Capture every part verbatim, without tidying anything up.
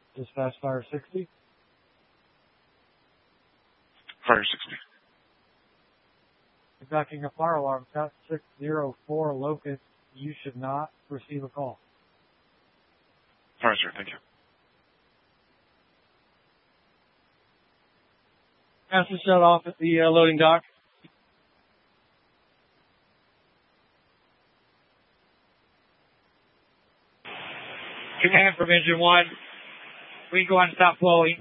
Dispatch Fire sixty. Fire sixty. Conducting a fire alarm test six zero four Locust. You should not receive a call. All right, sir. Thank you. Has to shut off at the uh, loading dock. Command from engine one. We go on stop flowing.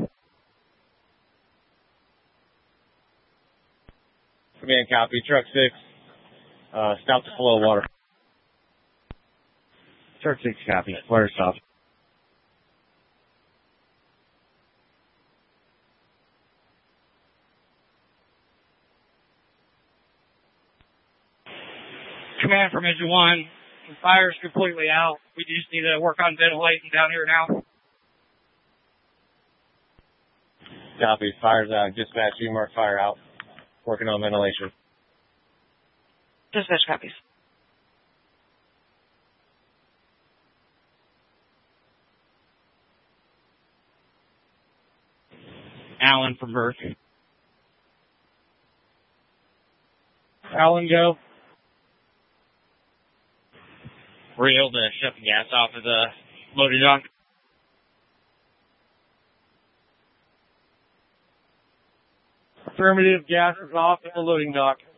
Command copy. Truck six. Uh, stop the flow of water. Truck six copy. Water stop. Command from engine one. The fire's completely out. We just need to work on ventilating down here now. Copy. Fire's out. Dispatch, you mark fire out. Working on ventilation. Dispatch copies. Alan from Birth. Alan, go. We're able to shut the gas off of the loading dock. Affirmative, gas is off at the loading dock.